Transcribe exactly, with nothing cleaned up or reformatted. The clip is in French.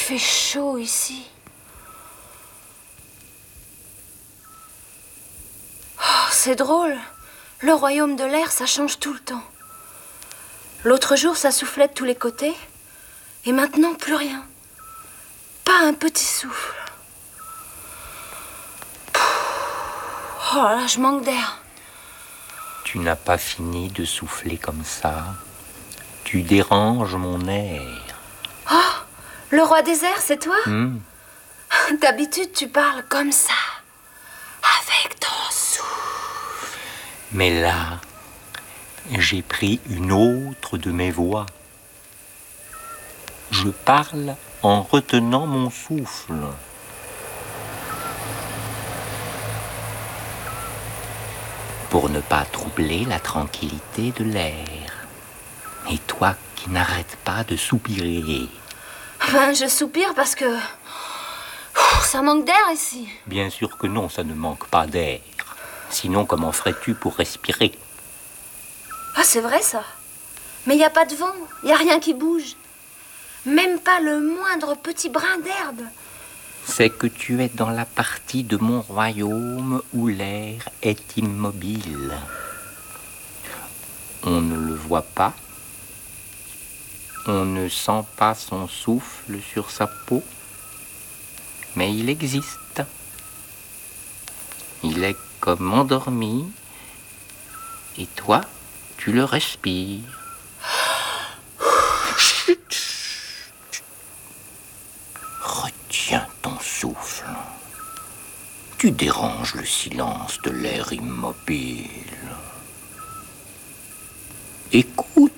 fait chaud ici. Oh, c'est drôle. Le royaume de l'air, ça change tout le temps. L'autre jour, ça soufflait de tous les côtés. Et maintenant, plus rien. Pas un petit souffle. Oh là, je manque d'air. Tu n'as pas fini de souffler comme ça. Tu déranges mon air. Oh, le roi des airs, c'est toi? Mmh. D'habitude, tu parles comme ça. Avec ton souffle. Mais là, j'ai pris une autre de mes voix. Je parle en retenant mon souffle. Pour ne pas troubler la tranquillité de l'air. Et toi qui n'arrêtes pas de soupirer. Ben, je soupire parce que... Ouh, ça manque d'air ici. Bien sûr que non, ça ne manque pas d'air. Sinon, comment ferais-tu pour respirer? Ah, c'est vrai ça. Mais il n'y a pas de vent, il n'y a rien qui bouge. Même pas le moindre petit brin d'herbe. C'est que tu es dans la partie de mon royaume où l'air est immobile. On ne le voit pas. On ne sent pas son souffle sur sa peau. Mais il existe. Il est comme endormi. Et toi, tu le respires. Retiens ton souffle. Tu déranges le silence de l'air immobile. Écoute.